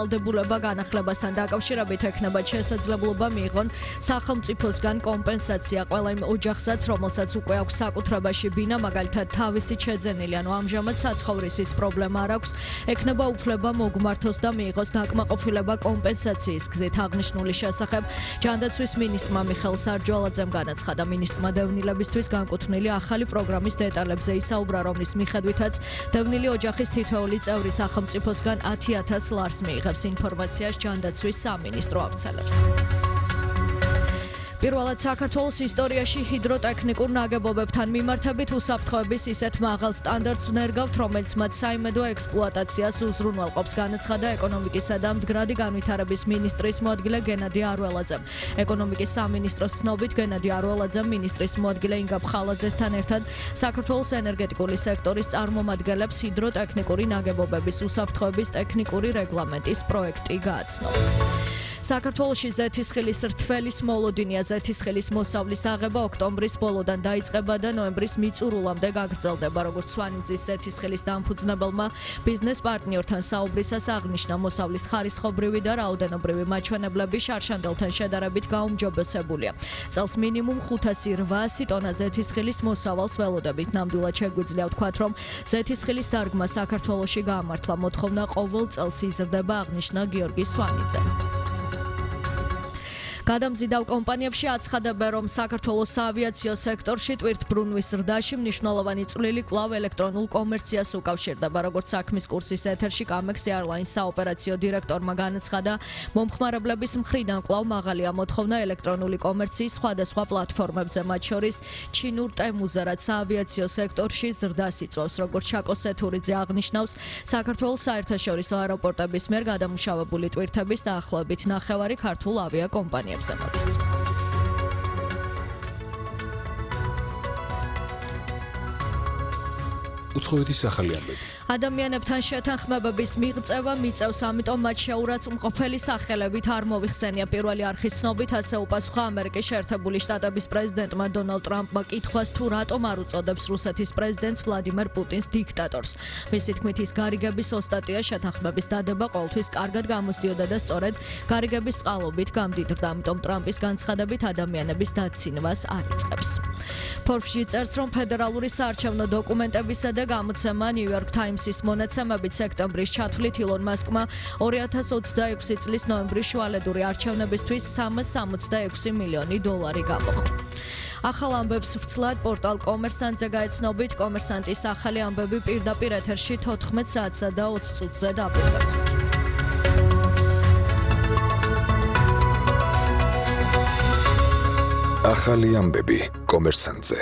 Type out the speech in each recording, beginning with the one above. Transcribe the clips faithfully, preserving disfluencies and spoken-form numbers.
ვალდებულება განახლებასთან დაკავშირებით ექნება შესაძლებლობა მიიღონ სახელმწიფოსგან კომპენსაცია ყველა იმ ოჯახსაც, რომელსაც უკვე აქვს საკუთრებაში ბინა, მაგალითად თავისი შეძენილი, ანუ ამჟამად საცხოვრისის პრობლემა არ აქვს, ექნება უფლება მოგმართოს და მიიღოს დაკმაყოფილება კომპენსაციის გზით. აღნიშნული შესახებ ჯანდაცვის მინისტრმა მიხეილ სარჯვალაძემ განაცხადა. მინისტრმა დევნილებისთვის განკუთვნილი ახალი პროგრამის დეტალებზე ისაუბრა, რომლის მიხედვითაც დევნილი ოჯახის თითოეული წევრი სახელმწიფოსგან ათი ათას ლარს მიიღებს. ინფორმაციას ჯანდაცვის სამინისტრო ავრცელებს. პირველად საქართველოს ისტორიაში ჰიდროტექნიკურ ნაგებობებთან მიმართებით უსაფრთხოების ისეთ მაღალ სტანდარტს ვნერგავთ, რომელიც მათ საიმედო ექსპლუატაციას უზრუნველყოფს, განაცხადა ეკონომიკისა და მდგრადი განვითარების მინისტრის მოადგილე გენადი არველაძემ. ეკონომიკის სამინისტროს ცნობით გენადი არველაძემ მინისტრის მოადგილე ინგა ფხალაძესთან ერთად საქართველოს ენერგეტიკული სექტორის წარმომადგენლებს ჰიდროტექნიკური ნაგებობების უსაფრთხოების ტექნიკური რეგლამენტის პროექტი გააცნო. საქართველოში ზეთისხილის რთველის მოლოდინია. ზეთისხილის მოსავლის აღება ოქტომბრის ბოლოდან დაიწყება და ნოემბრის მიწურულამდე გაგრძელდება. როგორც სვანიძის ზეთისხილის დამფუძნებელმა ბიზნეს პარტნიორთან საუბრისას აღნიშნა, მოსავლის ხარისხობრივი და რაოდენობრივი მაჩვენებლები შარშანდელთან შედარებით გაუმჯობესებულია. წელს მინიმუმ ხუთასი რვაასი ტონა ზეთისხილის მოსავალს ველოდებით. ნამდვილად შეგვიძლია ვთქვათ, რომ ზეთისხილის დარგმა საქართველოში გაამართლა. მოთხოვნა ყოველ წელს იზრდება, აღნიშნა გიორგი სვანიძე. გადამზიდავ კომპანიებში აცხადებენ, რომ საქართველოს საავიაციო სექტორში ტვირთბრუნვის ზრდაში მნიშვნელოვანი წვლილი კვლავ ელექტრონულ კომერციას უკავშირდება. როგორც საქმის კურსის ეთერში კამექსი აირლაინს საოპერაციო დირექტორმა განაცხადა, მომხმარებლების მხრიდან კვლავ მაღალია მოთხოვნა ელექტრონული კომერციის სხვადასხვა პლატფორმებზე, მათ შორის ჩინურ ტემუზე, რაც საავიაციო სექტორში ზრდას იწვევს. როგორც შაკო სეთურიძე აღნიშნავს, საქართველოს საერთაშორისო აეროპორტების მიერ გადამუშავებული ტვირთების დაახლოებით ნახევარი ქართულ ავიაკომპანიებს. უცხოეთის ახალი ამბები. ადამიანებთან შეთანხმებების მიღწევა მიწევს, ამიტომ მათ შეურაცხმყოფელი სახელებით არ მოიხსენია. პირველი არხის ცნობით ასე უპასუხა ამერიკის შეერთებული შტატების პრეზიდენტმა დონალდ ტრამპმა კითხვას, თუ რატომ არ უწოდებს რუსეთის პრეზიდენტს ვლადიმერ პუტინს დიქტატორს. მისი თქმით, ის გარიგების ოსტატია, შეთანხმების დადება ყოველთვის კარგად გამოსდიოდა და სწორედ გარიგების წყალობით გამდიდრდა, ამიტომ ტრამპის განცხადებით ადამიანების დაცინვას არ იწყებს. Forbes-ში წერს, რომ ფედერალური საარჩევნო დოკუმენტებისა და გამოცემა New York Times-ის მონაცემებით სექტემბრის ჩათვლით ილონ მასკმა ორი ათას ოცდაექვსი წლის ნოემბრის შუალედური არჩევნებისთვის სამას სამოცდაექვსი მილიონი დოლარი გამოყო. ახალ ამბებს ვცლად პორტალ კომერსანტზე გაეცნობით, კომერსანტის ახალი ამბები პირდაპირ ეთერში თოთხმეტ საათსა და ოცი წუთზე დაბრუნდება. ახალი ამბები კომერსანტზე.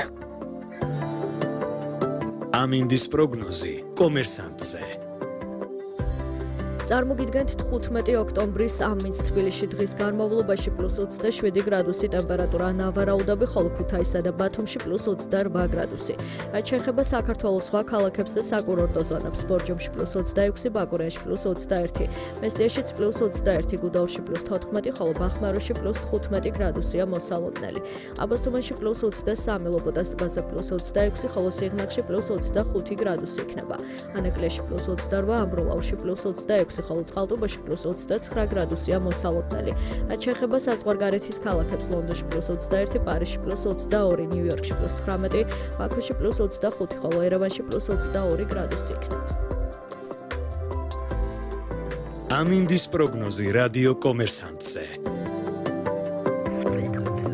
ამინდის პროგნოზი კომერსანტზე. წარმოგიდგენთ თხუთმეტი ოქტომბრის ამინდს თბილისში დღის განმავლობაში პლუს ოცდაშვიდი გრადუსი ტემპერატურა ანავარაუდები, ხოლო ქუთაისსა და ბათუმში პლუს ოცდარვა გრადუსი. რაც შეეხება საქართველოს სხვა ქალაქებს და საკურორტო ზონებს, ბორჯომში პლუს ოცდაექვსი, ბაკურიაში პლუს ოცდაერთი, მესტიაშიც პლუს ოცდაერთი, გუდაუთში პლუს თოთხმეტი, ხოლო ბახმაროში პლუს თხუთმეტი გრადუსია მოსალოდნელი. აბასთუმანში პლუს ოცდასამი, ლობოტას ტბაზე პლუს ოცდაექვსი, ხოლო სიღნაღში პლუს ოცდახუთი გრადუსი იქნება. ანაკლიაში პლუს ოცდარვა, ამბროლაუში პლუს ოცდაექვსი, ხოლო წყალტუბოში პლუს ოცდაცხრა გრადუსია მოსალოდნელი. რაც შეეხება საზღვარგარეთის ქალაქებს, ლონდონში პლუს ოცდაერთი, პარიზში პლუს ოცდაორი, ნიუ-იორკში პლუს ცხრამეტი, ბაქოში პლუს ოცდახუთი, ხოლო ერევანში პლუს ოცდაორი გრადუსი იქნება. ამინდის პროგნოზი რადიო კომერსანტზე.